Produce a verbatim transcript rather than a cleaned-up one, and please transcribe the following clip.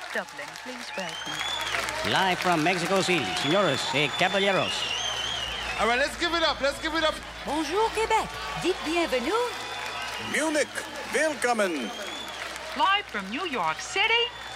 Dublin, please welcome. Live from Mexico City, señores y caballeros. All right, let's give it up. Let's give it up. Bonjour, Québec. Dites bienvenue. Munich, willkommen. Live from New York City,